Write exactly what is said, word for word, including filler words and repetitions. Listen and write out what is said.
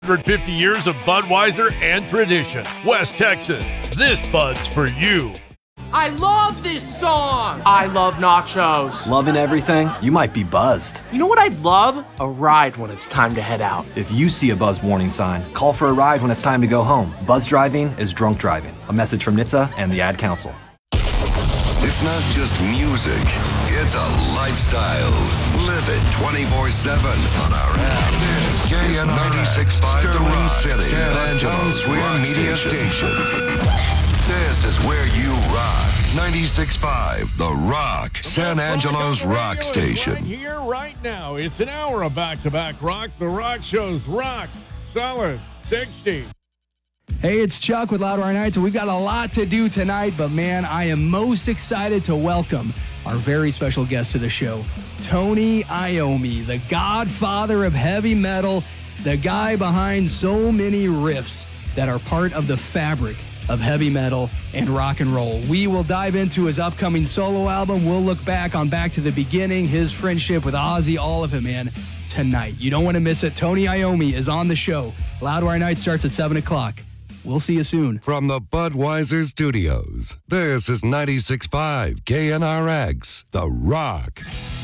one hundred fifty years of Budweiser and tradition. West Texas, this Bud's for you. I love this song! I love nachos. Loving everything? You might be buzzed. You know what I'd love? A ride when it's time to head out. If you see a buzz warning sign, call for a ride when it's time to go home. Buzz driving is drunk driving. A message from N H T S A and the Ad Council. It's not just music, it's a lifestyle. Live it twenty-four seven on our app. This is ninety-six point five Sterling City, San Angelo's rock media station. This is where you rock. ninety-six point five The Rock, San Angelo's rock station. Right here, right now. It's an hour of back-to-back rock. The Rock Show's Rock Solid sixty. Hey, it's Chuck with Loudwire Nights, and we've got a lot to do tonight, but man, I am most excited to welcome our very special guest to the show, Tony Iommi, the godfather of heavy metal, the guy behind so many riffs that are part of the fabric of heavy metal and rock and roll. We will dive into his upcoming solo album. We'll look back on Back to the Beginning, his friendship with Ozzy, all of it, man, tonight. You don't want to miss it. Tony Iommi is on the show. Loudwire Nights starts at seven o'clock. We'll see you soon. From the Budweiser Studios, this is ninety-six point five K N R X, The Rock.